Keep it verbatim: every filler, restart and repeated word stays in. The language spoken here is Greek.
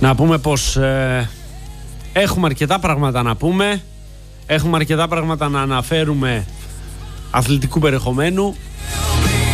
Να πούμε πως ε, έχουμε αρκετά πράγματα να πούμε. Έχουμε αρκετά πράγματα να αναφέρουμε αθλητικού περιεχομένου.